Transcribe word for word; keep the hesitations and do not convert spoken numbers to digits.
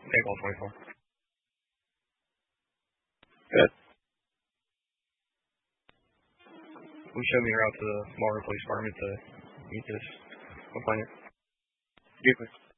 Take all twenty-four. Good. We showed me around to the Marlboro Police Department to meet this complainant. Good.